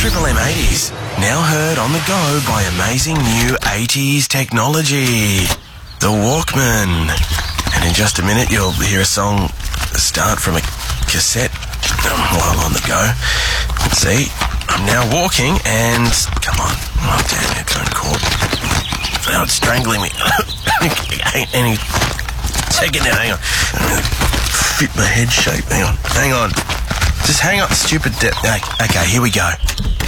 Triple M 80s, now heard on the go by amazing new 80s technology. The Walkman. And in just a minute, you'll hear a song start from a cassette while on the go. Let's see. I'm now walking and... Come on. Oh, damn it. Phone cord. Oh, it's strangling me. Any second now. Hang on. I'm going to fit my head shape. Hang on. Just hang up, stupid... Okay, here we go.